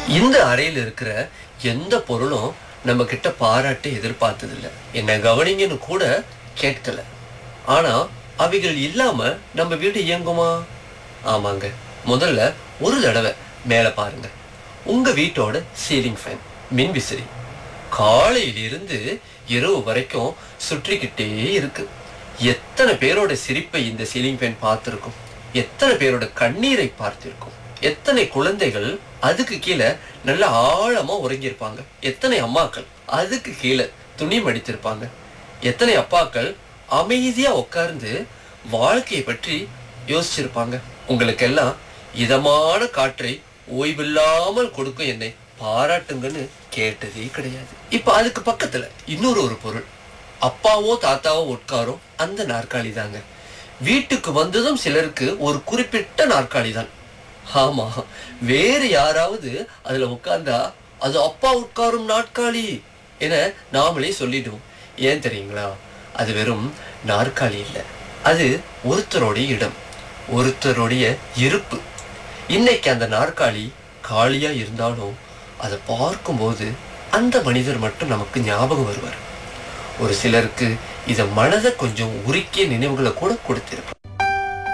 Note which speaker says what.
Speaker 1: இந்த அறையில் இருக்கிற எந்த பொருளும் நம்ம கிட்ட பாராட்டு எதிர்பார்த்தது இல்ல. என்ன கவனிங்கன்னு கூட கேட்கல. ஆனா அவைகள் இல்லாம நம்ம வீடு இயங்குமா? ஆமாங்க. முதல்ல ஒரு தடவை மேல பாருங்க. உங்க வீட்டோட சீலிங் ஃபேன், மின்விசிறி காலையிலிருந்து இரவு வரைக்கும் சுற்றிக்கிட்டே இருக்கு. எத்தனை பேரோட சிரிப்பை இந்த சீலிங் ஃபேன் பார்த்திருக்கும்? எத்தனை பேரோட கண்ணீரை பார்த்திருக்கும்? எத்தனை குழந்தைகள் அதுக்கு கீழே நல்ல ஆழமா உறங்கியிருப்பாங்க? எத்தனை அம்மாக்கள் அதுக்கு கீழே துணி மடித்திருப்பாங்க? எத்தனை அப்பாக்கள் அமைதியா உட்கார்ந்து வாழ்க்கையை பற்றி யோசிச்சிருப்பாங்க? உங்களுக்கெல்லாம் இதமான காற்றை ஓய்வில்லாமல் கொடுக்கும் என்னை பாராட்டுங்கன்னு கேட்டதே கிடையாது. இப்ப அதுக்கு பக்கத்துல இன்னொரு பொருள், அப்பாவோ தாத்தாவோ உட்காரும் அந்த நாற்காலி தாங்க. வீட்டுக்கு வந்ததும் சிலருக்கு ஒரு குறிப்பிட்ட நாற்காலி தான். ஆமா, வேறு யாராவது அதுல உட்கார்ந்தா அது அப்பா உட்காரும் நாற்காலி என நாமளே சொல்லிடுவோம். ஏன் தெரியுங்களா? அது வெறும் நாற்காலி இல்லை, அது ஒருத்தருடைய இடம், ஒருத்தருடைய இருப்பு. இன்னைக்கு அந்த நாற்காலி காலியா இருந்தாலும் அதை பார்க்கும்போது அந்த மனிதர் மட்டும் நமக்கு ஞாபகம் வருவார். ஒரு சிலருக்கு இத மனதை கொஞ்சம் உருக்கிய நினைவுகளை கூட கொடுத்திருப்பார்.